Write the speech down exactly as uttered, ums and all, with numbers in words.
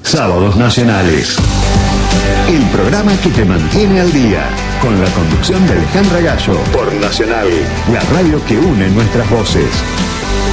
Sábados Nacionales. El programa que te mantiene al día. Con la conducción de Alejandra Gallo. Por Nacional. La radio que une nuestras voces.